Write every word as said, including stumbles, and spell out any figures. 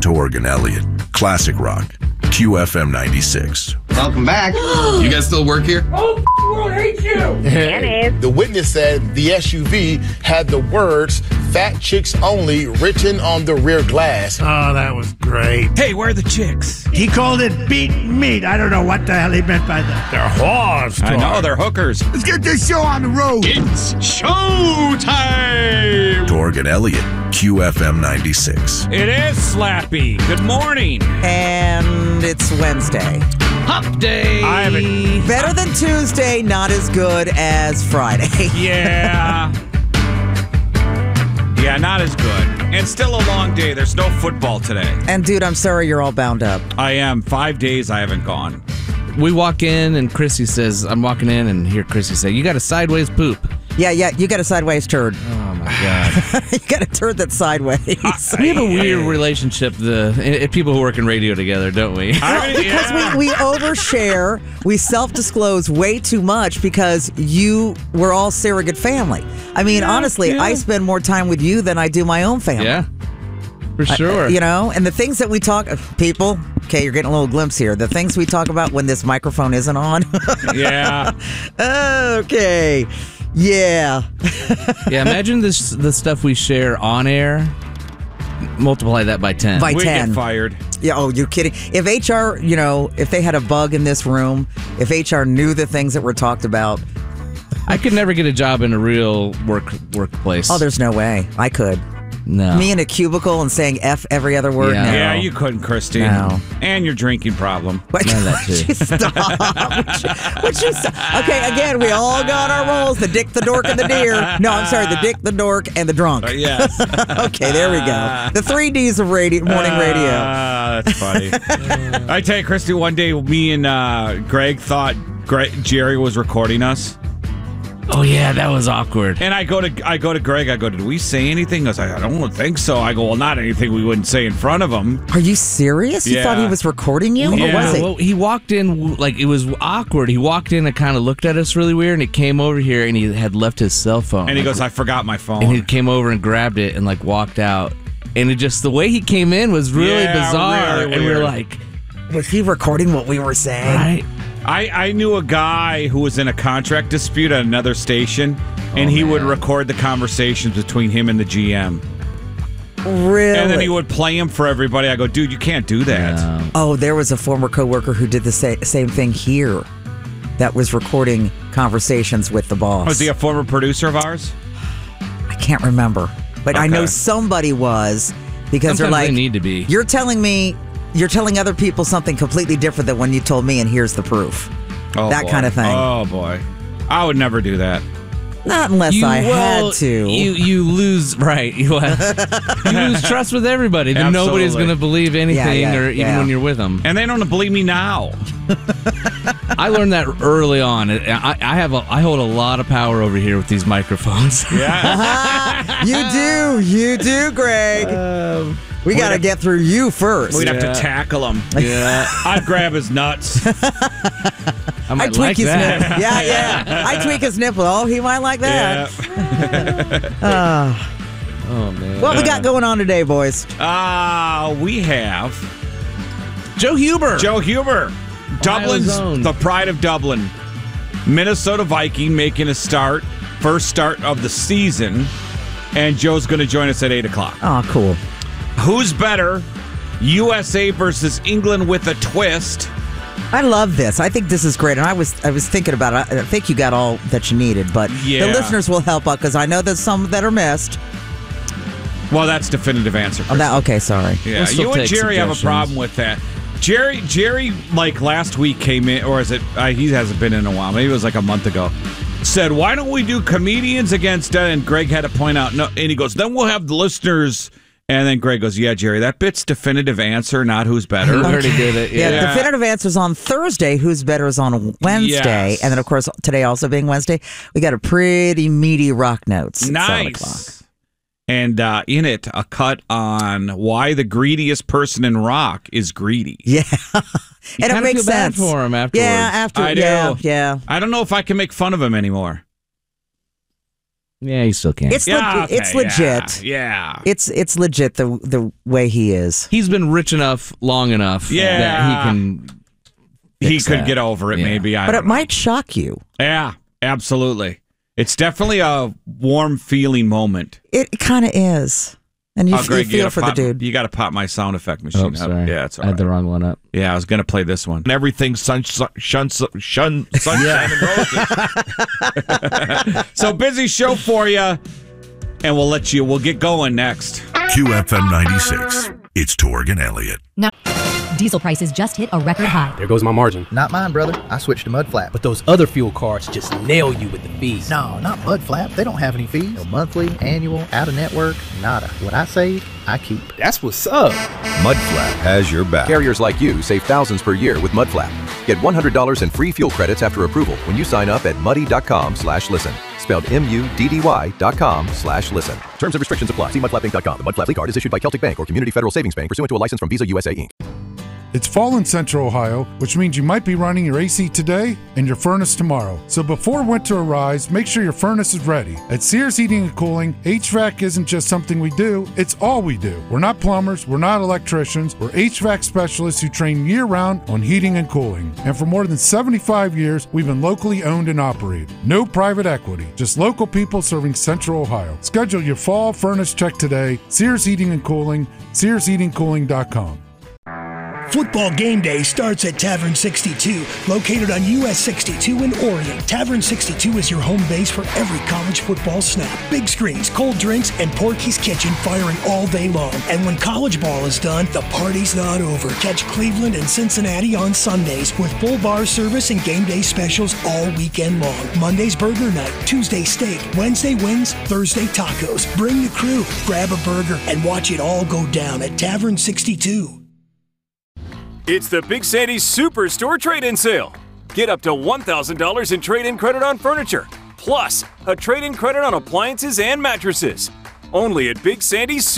Torg and Elliott. Classic Rock. Q F M ninety-six. Welcome back. You guys still work here? Oh, f- world hates you. The witness said the S U V had the words "Fat Chicks Only" written on the rear glass. Oh, that was great. Hey, where are the chicks? He called it beat meat. I don't know what the hell he meant by that. They're whores. I know, they're hookers. Let's get this show on the road. It's showtime! Torg and Elliott. Q F M ninety-six. It is Slappy. Good morning. And it's Wednesday. Hump day. I haven't. Better than Tuesday, not as good as Friday. Yeah. Yeah, not as good. And still a long day. There's no football today. And dude, I'm sorry you're all bound up. I am. Five days I haven't gone. We walk in and Chrissy says, I'm walking in and hear Chrissy say, you got a sideways poop. Yeah, yeah, you got a sideways turd. Oh my God. You got a turd that's sideways. We have a weird relationship, the uh, people who work in radio together, don't we? Well, because yeah. we, we overshare, we self-disclose way too much because you, we're all surrogate family. I mean, Yeah, honestly, yeah. I spend more time with you than I do my own family. Yeah, for I- sure. you know, and the things that we talk, people, okay, you're getting a little glimpse here. The things we talk about when this microphone isn't on. Yeah. Okay. Yeah. Yeah, imagine this the stuff we share on air. Multiply that by ten. By We ten. get fired. Yeah, oh, you're kidding. If H R, you know, if they had a bug in this room, if H R knew the things that were talked about, I could never get a job in a real work workplace. oh, there's no way I could. no. Me in a cubicle and saying F every other word? Yeah. No. Yeah, you couldn't, Christy. No. And your drinking problem. What? None of that too. Would you stop? Would you, would you stop? Okay, again, we all got our roles. The dick, the dork, and the deer. No, I'm sorry, the dick, the dork, and the drunk. Uh, yes. Okay, there we go. The three Ds of radio, morning radio. Ah, that's funny. I tell you, Christy, one day me and uh, Greg thought Greg, Jerry was recording us. Oh yeah, that was awkward. And I go to I go to Greg. I go, did we say anything? I was like, I don't think so. I go, well, not anything we wouldn't say in front of him. Are you serious? You Yeah. thought he was recording you? Yeah. Or was it? Well, he walked in like it was awkward. He walked in and kind of looked at us really weird, and he came over here and he had left his cell phone. And he goes, I forgot my phone. and he came over and grabbed it and like walked out. And it just the way he came in was really Yeah, bizarre. really and we were weird. like, Was he recording what we were saying? right? I, I knew a guy who was in a contract dispute at another station, and Oh, he man. would record the conversations between him and the G M. Really? And then he would play him for everybody. I go, dude, you can't do that. Um, Oh, there was a former coworker who did the sa- same thing here that was recording conversations with the boss. Was he a former producer of ours? I can't remember. But I know Okay. somebody was because they're Sometimes like, they need to be. You're telling me, you're telling other people something completely different than when you told me, and here's the proof. Oh, That boy. kind of thing. Oh, boy. I would never do that. Not unless you, I well, had to. You you lose right. You, you lose trust with everybody. Then nobody's Absolutely. going to believe anything, yeah, or even yeah. when you're with them. And they don't believe me now. I learned that early on. I, I have a, I hold a lot of power over here with these microphones. Yeah. You do. You do, Greg. Um, we got to get through you first. We'd have Yeah. to tackle him. yeah, I'd grab his nuts. I I might tweak like his that. nipple. Yeah, yeah. I tweak his nipple. Oh, he might like that. Yeah. Oh man. What we got going on today, boys? Uh, we have Joe Huber. Joe Huber, Dublin's own. the pride of Dublin. Minnesota Viking making a start, first start of the season, and Joe's going to join us at eight o'clock. Oh, cool. Who's better, U S A versus England with a twist? I love this. I think this is great. And I was I was thinking about it. I I think you got all that you needed, but Yeah. the listeners will help out because I know there's some that are missed. Well, that's definitive answer. Oh, that, okay, sorry. Yeah, We'll still you and take Jerry have a suggestions. problem with that. Jerry, Jerry, like last week came in, or is it? Uh, he hasn't been in a while. Maybe it was like a month ago. Said, "Why don't we do comedians against?" Uh, and Greg had to point out, no, and he goes, "Then we'll have the listeners." And then Greg goes, "Yeah, Jerry, that bit's definitive answer, not who's better." We already did it. Yeah, Yeah. definitive answers on Thursday. Who's better is on Wednesday. Yes. And then, of course, today also being Wednesday, we got a pretty meaty rock notes. at seven o'clock. Nice. And uh, in it, a cut on why the greediest person in rock is greedy. Yeah. and it kinda makes feel bad sense. for him afterwards. Yeah, after. I yeah, do. yeah. I don't know if I can make fun of him anymore. Yeah, he still can. It's Yeah, le- okay, it's legit. Yeah. yeah. It's it's legit the the way he is. He's been rich enough, long enough Yeah. that he can. He fix could that. get over it, Yeah. maybe. I But don't it know. might shock you. Yeah, absolutely. It's definitely a warm feeling moment. It kind of is. And you, Oh, f- Greg, you feel gotta for pop, the dude. You got to pop my sound effect machine Oh, up. sorry. Yeah, it's all I had right. the wrong one up. Yeah, I was going to play this one. Everything sun, sun, shun, shun, sunshine and roses. So busy show for you, and we'll let you. We'll get going next. Q F M ninety-six. It's Torg and Elliott. Now, diesel prices just hit a record high. There goes my margin. Not mine, brother. I switched to Mudflap. But those other fuel cards just nail you with the fees. No, not Mudflap. They don't have any fees. No monthly, annual, out of network, nada. What I save, I keep. That's what's up. Mudflap has your back. Carriers like you save thousands per year with Mudflap. Get one hundred dollars in free fuel credits after approval when you sign up at muddy.com slash listen. Spelled M-U-D-D-Y dot com slash listen. Terms and restrictions apply. See mudflap inc dot com. The Mudflap Lead Card is issued by Celtic Bank or Community Federal Savings Bank pursuant to a license from Visa U S A Incorporated. It's fall in Central Ohio, which means you might be running your A C today and your furnace tomorrow. So before winter arrives, make sure your furnace is ready. At Sears Heating and Cooling, H V A C isn't just something we do, it's all we do. We're not plumbers, we're not electricians, we're H V A C specialists who train year-round on heating and cooling. And for more than seventy-five years, we've been locally owned and operated. No private equity, just local people serving Central Ohio. Schedule your fall furnace check today. Sears Heating and Cooling, sears heating cooling dot com. Football game day starts at Tavern sixty-two, located on U S sixty-two in Orion. Tavern sixty-two is your home base for every college football snap. Big screens, cold drinks, and Porky's Kitchen firing all day long. And when college ball is done, the party's not over. Catch Cleveland and Cincinnati on Sundays with full bar service and game day specials all weekend long. Monday's burger night, Tuesday steak, Wednesday wings, Thursday tacos. Bring the crew, grab a burger, and watch it all go down at Tavern sixty-two. It's the Big Sandy's Superstore Trade-In Sale. Get up to one thousand dollars in trade-in credit on furniture, plus a trade-in credit on appliances and mattresses. Only at Big Sandy's